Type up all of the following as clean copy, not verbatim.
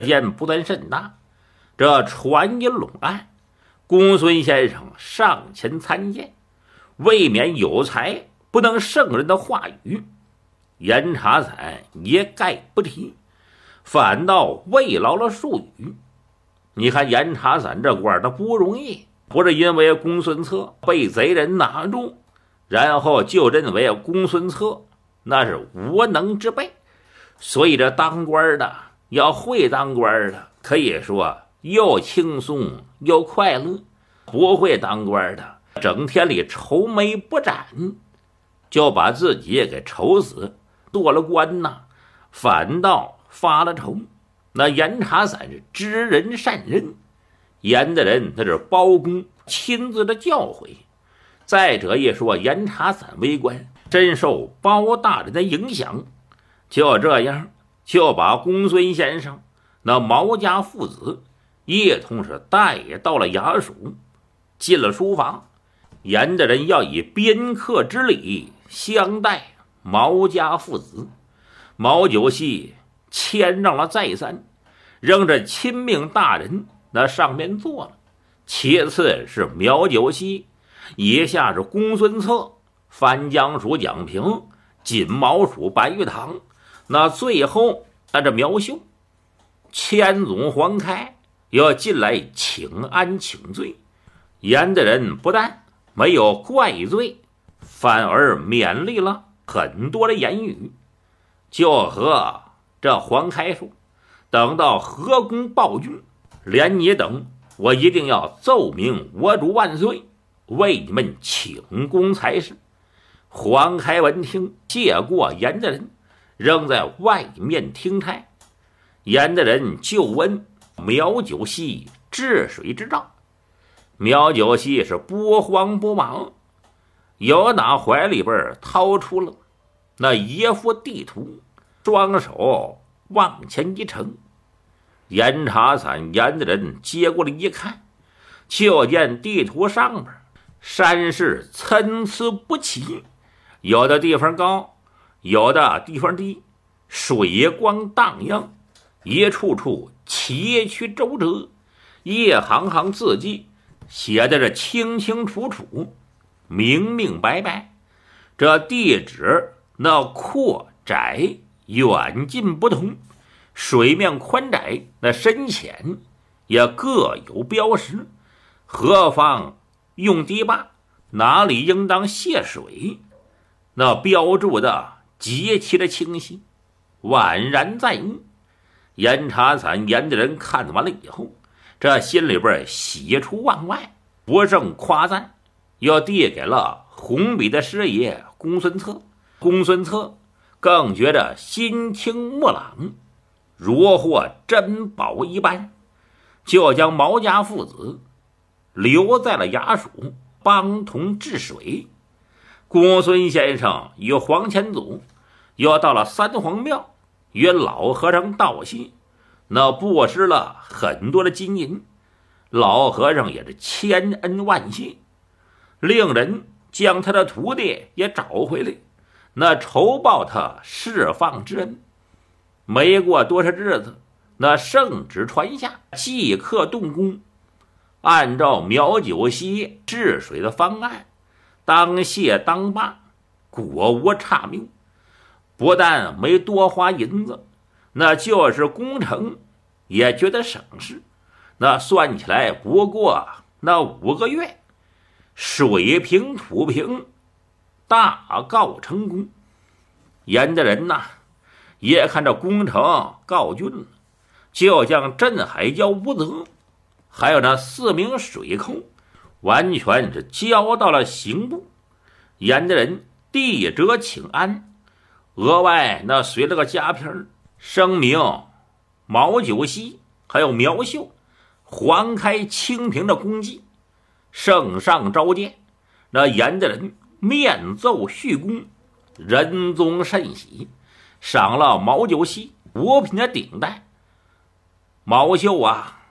间不算甚大。这传音拢案，公孙先生上前参见，未免有才不能胜人的话语，严查伞一概不提，反倒慰劳了数语。你看严查伞这官的不容易，不是因为公孙策被贼人拿住，然后就认为公孙策那是无能之辈，所以这当官的要会当官的，可以说又轻松又快乐，不会当官的整天里愁眉不展，就把自己给愁死，做了官呐，反倒发了愁。那严查伞是知人善任，严的人那是包公亲自的教诲。再者一说，严查伞为官真受包大人的影响，就这样就把公孙先生那毛家父子一同是带到了衙署。进了书房，严的人要以宾客之礼相待毛家父子。毛九溪谦让了再三，让这亲命大人那上面坐了。其次是苗九溪，以下是公孙策、番江属蒋平、锦毛属白玉堂，那最后那这苗秀。千总黄开要进来请安请罪，严的人不但没有怪罪，反而勉励了很多的言语，就和这黄开说，等到河公暴君，连你等我一定要奏明我主万岁，为你们请功才是。黄开闻听，谢过严的人，仍在外面听差。严的人就问苗九溪治水之兆。苗九溪是不慌不忙，由打怀里边掏出了那一幅地图，双手往前一呈。严查伞严的人接过来一看，就见地图上边山势参差不齐，有的地方高，有的地方低，水光荡漾，一处处崎岖周折，一行行字迹写的是清清楚楚，明明白白。这地址那阔窄远近不同，水面宽窄那深浅也各有标识，何方用堤坝，哪里应当泄水，那标注的极其的清晰，宛然在目。严查伞严的人看完了以后，这心里边喜出望外，不胜夸赞，又递给了红笔的师爷公孙策。公孙策更觉得心清目朗，如获珍宝一般，就将毛家父子留在了衙署，帮同治水。公孙先生与黄前祖又到了三皇庙，与老和尚道谢，那布施了很多的金银，老和尚也是千恩万谢，令人将他的徒弟也找回来，那酬报他释放之恩。没过多少日子，那圣旨传下，即刻动工，按照苗九溪治水的方案，当谢当罢，果无差谬。不但没多花银子，那就是工程也觉得省事。那算起来不过那5个月，水平土平，大告成功。严的人呐，也看这工程告竣了，就将镇海礁吴泽还有那4名水寇完全是交到了刑部。严的人递折请安，额外那随了个夹片，声明毛九溪还有苗秀、黄开、清平的功绩，圣上召见。那严的人面奏续功，仁宗甚喜，赏了毛九溪5品的顶戴，毛秀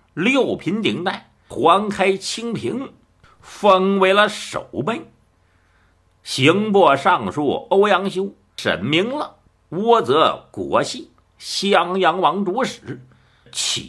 6品顶戴，黄开、清平封为了守备。刑部尚书欧阳修审明了倭泽国系襄阳王主使， 起